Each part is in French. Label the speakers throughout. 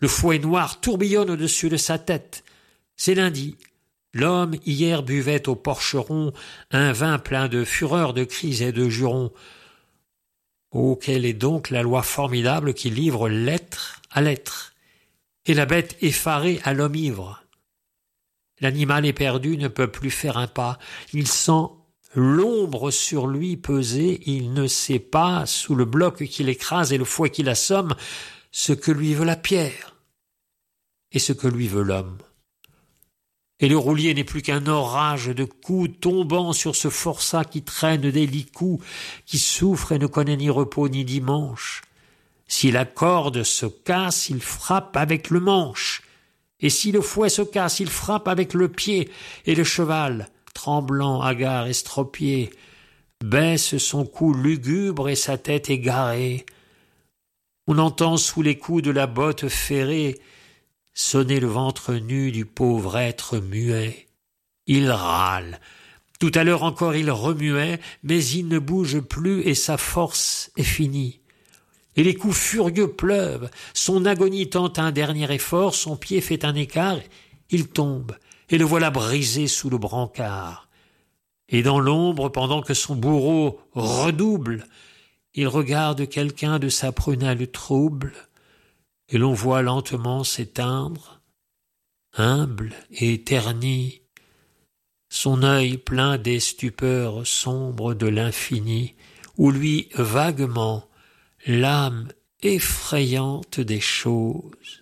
Speaker 1: Le fouet noir tourbillonne au-dessus de sa tête. C'est lundi. L'homme hier buvait au porcheron un vin plein de fureur, de cris et de jurons. Oh, quelle est donc la loi formidable qui livre l'être à l'être, et la bête effarée à l'homme ivre. L'animal éperdu ne peut plus faire un pas, il sent l'ombre sur lui peser, il ne sait pas, sous le bloc qui l'écrase et le fouet qui l'assomme, ce que lui veut la pierre et ce que lui veut l'homme. Et le roulier n'est plus qu'un orage de coups tombant sur ce forçat qui traîne des licous, qui souffre et ne connaît ni repos ni dimanche. Si la corde se casse, il frappe avec le manche, et si le fouet se casse, il frappe avec le pied, et le cheval, tremblant, hagard, estropié, baisse son cou lugubre et sa tête égarée. On entend sous les coups de la botte ferrée sonner le ventre nu du pauvre être muet. Il râle. Tout à l'heure encore il remuait, mais il ne bouge plus et sa force est finie. Et les coups furieux pleuvent, son agonie tente un dernier effort, son pied fait un écart, il tombe, et le voilà brisé sous le brancard. Et dans l'ombre, pendant que son bourreau redouble, il regarde quelqu'un de sa prunelle trouble, et l'on voit lentement s'éteindre, humble et terni, son œil plein des stupeurs sombres de l'infini, où lui vaguement l'âme effrayante des choses.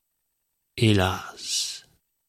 Speaker 1: Hélas!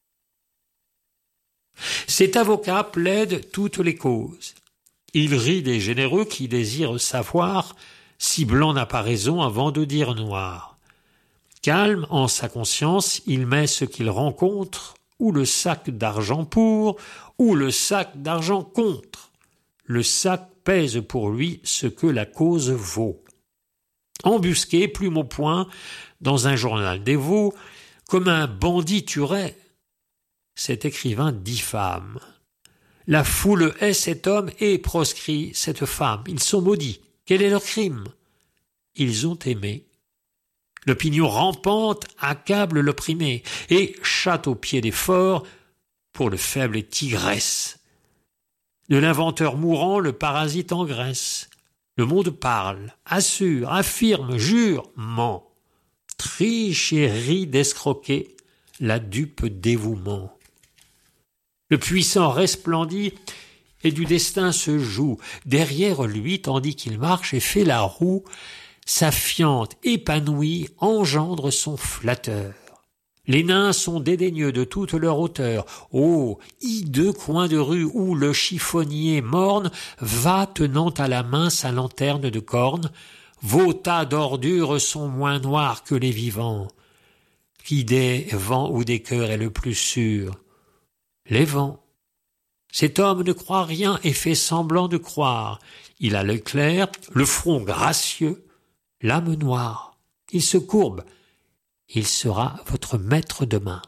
Speaker 1: Cet avocat plaide toutes les causes. Il rit des généreux qui désirent savoir si blanc n'a pas raison avant de dire noir. Calme en sa conscience, il met ce qu'il rencontre, ou le sac d'argent pour, ou le sac d'argent contre. Le sac pèse pour lui ce que la cause vaut. Embusqué, plume au poing, dans un journal dévot, comme un bandit tuerait, cet écrivain diffame. La foule hait cet homme et proscrit cette femme. Ils sont maudits. Quel est leur crime? Ils ont aimé. L'opinion rampante accable l'opprimé et chatte aux pieds des forts pour le faible tigresse. De l'inventeur mourant, le parasite engraisse. Le monde parle, assure, affirme, jure, ment. Triche et rit d'escroquer la dupe dévouement. Le puissant resplendit et du destin se joue. Derrière lui, tandis qu'il marche et fait la roue, sa fiente épanouie engendre son flatteur. Les nains sont dédaigneux de toute leur hauteur. Ô hideux coin de rue où le chiffonnier morne va tenant à la main sa lanterne de corne, vos tas d'ordures sont moins noirs que les vivants. Qui des vents ou des cœurs est le plus sûr? Les vents. Cet homme ne croit rien et fait semblant de croire. Il a l'œil clair, le front gracieux, l'âme noire. Il se courbe. Il sera votre maître demain.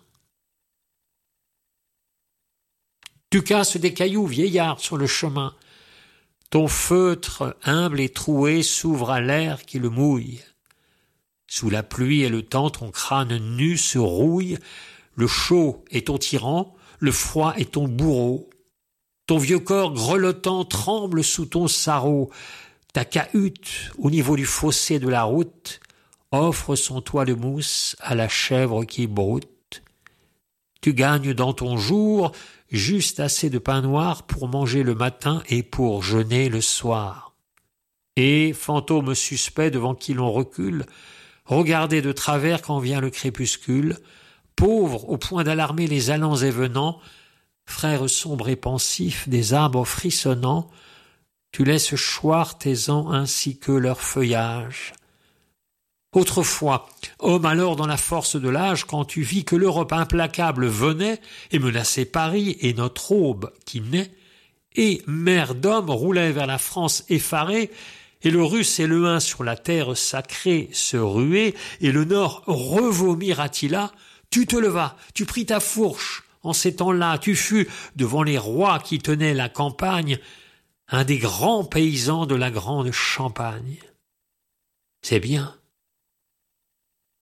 Speaker 1: Tu casses des cailloux, vieillard, sur le chemin. Ton feutre humble et troué s'ouvre à l'air qui le mouille. Sous la pluie et le temps, ton crâne nu se rouille. Le chaud est ton tyran, le froid est ton bourreau. Ton vieux corps grelottant tremble sous ton sarrau. Ta cahute, au niveau du fossé de la route, offre son toit de mousse à la chèvre qui broute. Tu gagnes dans ton jour juste assez de pain noir pour manger le matin et pour jeûner le soir. Et, fantôme suspect devant qui l'on recule, regardez de travers quand vient le crépuscule, pauvre au point d'alarmer les allants et venants, frère sombre et pensif des arbres frissonnants, tu laisses choir tes ans ainsi que leur feuillage. Autrefois, homme alors dans la force de l'âge, quand tu vis que l'Europe implacable venait et menaçait Paris et notre aube qui naît, et mer d'hommes roulait vers la France effarée, et le Russe et le Hun sur la terre sacrée se ruaient, et le Nord revomir Attila, tu te levas, tu pris ta fourche. En ces temps-là, tu fus, devant les rois qui tenaient la campagne, un des grands paysans de la grande Champagne. C'est bien.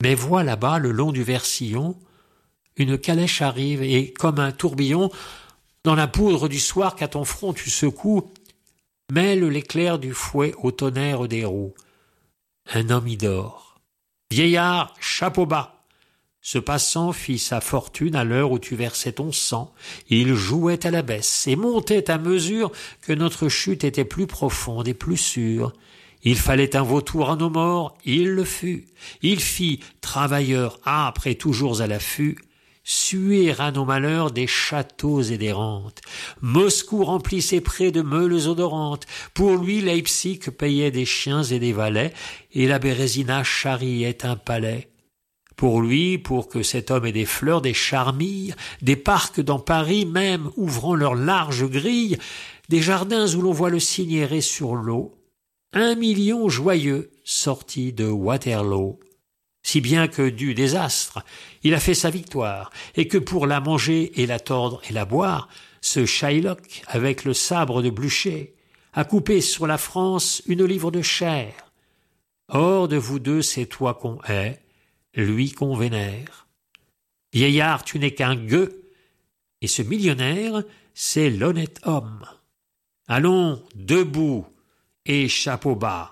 Speaker 1: Mais vois là-bas, le long du Versillon, une calèche arrive, et comme un tourbillon, dans la poudre du soir qu'à ton front tu secoues, mêle l'éclair du fouet au tonnerre des roues. Un homme y dort. Vieillard, chapeau bas. Ce passant fit sa fortune à l'heure où tu versais ton sang. Il jouait à la baisse et montait à mesure que notre chute était plus profonde et plus sûre. Il fallait un vautour à nos morts, il le fut. Il fit, travailleur âpre et toujours à l'affût, suer à nos malheurs des châteaux et des rentes. Moscou remplit ses prés de meules odorantes. Pour lui, Leipzig payait des chiens et des valets, et la Bérésina charriait un palais. Pour lui, pour que cet homme ait des fleurs, des charmilles, des parcs dans Paris même ouvrant leurs larges grilles, des jardins où l'on voit le cygne errer sur l'eau, 1 million joyeux sortis de Waterloo. Si bien que du désastre, il a fait sa victoire, et que pour la manger et la tordre et la boire, ce Shylock, avec le sabre de Blücher, a coupé sur la France une livre de chair. Or de vous deux, c'est toi qu'on hait, lui qu'on vénère. Vieillard, tu n'es qu'un gueux, et ce millionnaire, c'est l'honnête homme. Allons, debout, et chapeau bas.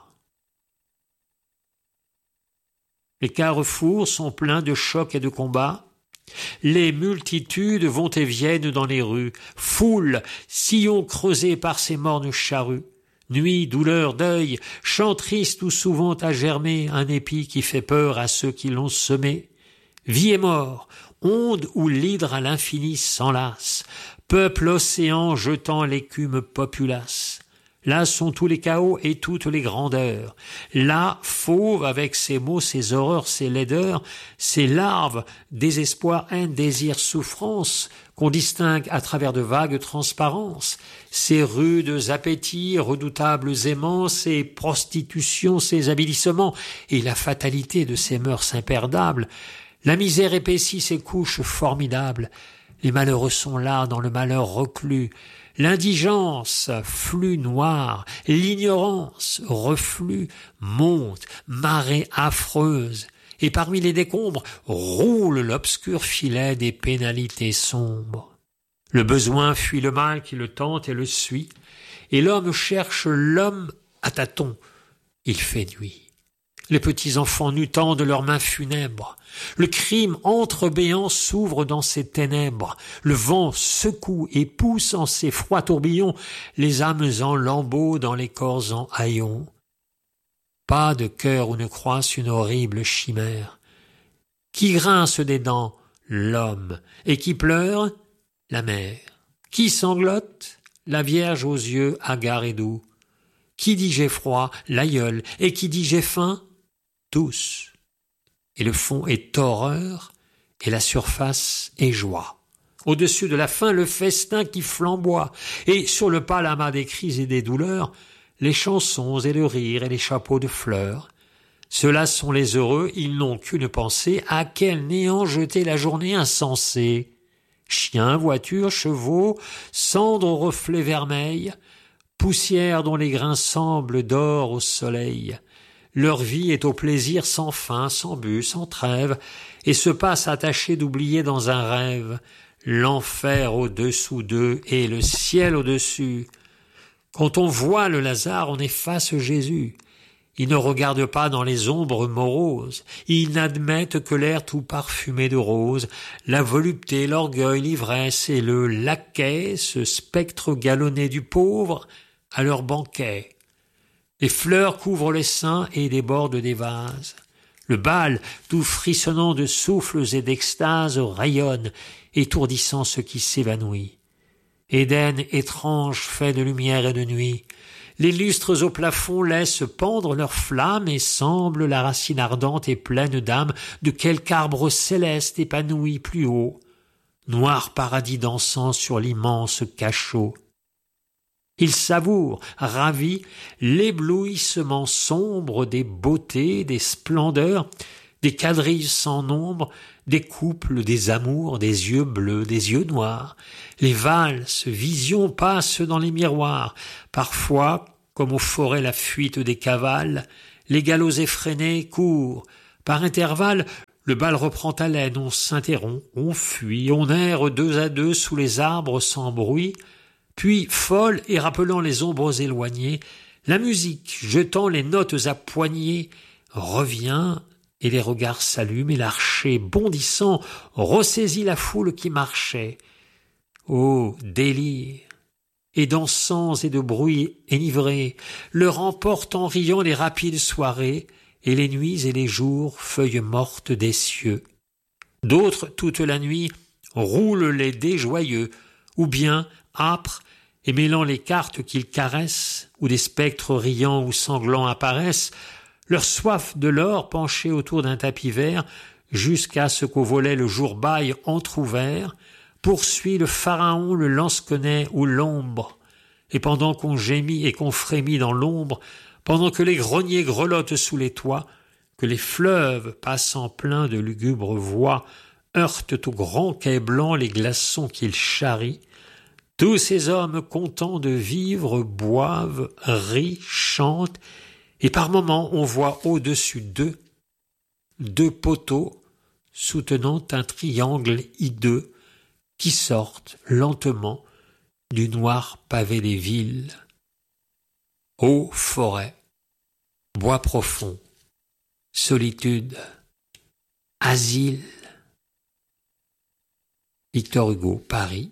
Speaker 1: Les carrefours sont pleins de chocs et de combats. Les multitudes vont et viennent dans les rues, foule, sillon creusé par ces mornes charrues. Nuit, douleur, deuil, chant triste où souvent a germé un épi qui fait peur à ceux qui l'ont semé. Vie et mort, onde où l'hydre à l'infini s'enlace, peuple océan jetant l'écume populace. Là sont tous les chaos et toutes les grandeurs. Là, fauve avec ses maux, ses horreurs, ses laideurs, ses larves, désespoir, haine, désir, souffrance, qu'on distingue à travers de vagues transparences, ces rudes appétits, redoutables aimants, ces prostitutions, ces avilissements, et la fatalité de ces mœurs imperdables. La misère épaissit ses couches formidables. Les malheureux sont là dans le malheur reclus. L'indigence, flux noir, l'ignorance, reflux, monte, marée affreuse, et parmi les décombres roule l'obscur filet des pénalités sombres. Le besoin fuit le mal qui le tente et le suit, et l'homme cherche l'homme à tâtons. Il fait nuit. Les petits enfants nus tendent leurs mains funèbres. Le crime entrebéant s'ouvre dans ses ténèbres. Le vent secoue et pousse en ses froids tourbillons les âmes en lambeaux dans les corps en haillons. Pas de cœur où ne croisse une horrible chimère. Qui grince des dents? L'homme. Et qui pleure? La mère. Qui sanglote? La Vierge aux yeux hagards et doux. Qui dit j'ai froid? L'aïeul. Et qui dit j'ai faim? Tous. Et le fond est horreur, et la surface est joie. Au-dessus de la faim, le festin qui flamboie, et sur le palamar des cris et des douleurs, les chansons et le rire et les chapeaux de fleurs. Ceux-là sont les heureux, ils n'ont qu'une pensée, à quel néant jeter la journée insensée. Chiens, voitures, chevaux, cendres aux reflets vermeils, poussière dont les grains semblent d'or au soleil. Leur vie est au plaisir sans fin, sans but, sans trêve, et se passe attachée d'oublier dans un rêve, l'enfer au-dessous d'eux et le ciel au-dessus. Quand on voit le Lazare, on efface Jésus. Ils ne regardent pas dans les ombres moroses, ils n'admettent que l'air tout parfumé de rose, la volupté, l'orgueil, l'ivresse et le laquais, ce spectre galonné du pauvre, à leur banquet. Les fleurs couvrent les seins et débordent des vases. Le bal, tout frissonnant de souffles et d'extase, rayonne, étourdissant ce qui s'évanouit. Éden étrange fait de lumière et de nuit. Les lustres au plafond laissent pendre leurs flammes et semblent la racine ardente et pleine d'âme de quelque arbre céleste épanoui plus haut. Noir paradis dansant sur l'immense cachot. Il savoure, ravi, l'éblouissement sombre des beautés, des splendeurs, des quadrilles sans nombre, des couples, des amours, des yeux bleus, des yeux noirs. Les valses, visions passent dans les miroirs. Parfois, comme aux forêts la fuite des cavales, les galops effrénés courent. Par intervalles, Le bal reprend haleine, on s'interrompt, on fuit, on erre deux à deux sous les arbres sans bruit, puis, folle et rappelant les ombres éloignées, la musique, jetant les notes à poignées, revient et les regards s'allument et l'archer, bondissant, ressaisit la foule qui marchait. Ô délire! Et d'encens et de bruit enivrés, leur emportent en riant les rapides soirées, et les nuits et les jours, feuilles mortes des cieux. D'autres, toute la nuit, roulent les dés joyeux, ou bien, âpres, et mêlant les cartes qu'ils caressent, où des spectres riants ou sanglants apparaissent, leur soif de l'or penchée autour d'un tapis vert, jusqu'à ce qu'au volet le jour bâille entr'ouvert, poursuit le pharaon, le lansquenet ou l'ombre, et pendant qu'on gémit et qu'on frémit dans l'ombre, pendant que les greniers grelottent sous les toits, que les fleuves, passant pleins de lugubres voix, heurtent au grand quai blanc les glaçons qu'ils charrient, tous ces hommes contents de vivre boivent, rient, chantent, et par moments on voit au-dessus d'eux deux poteaux soutenant un triangle hideux qui sortent lentement du noir pavé des villes. Ô forêt, bois profond, solitude, asile. Victor Hugo, Paris,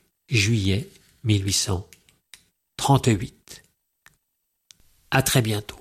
Speaker 1: juillet 1838. À très bientôt.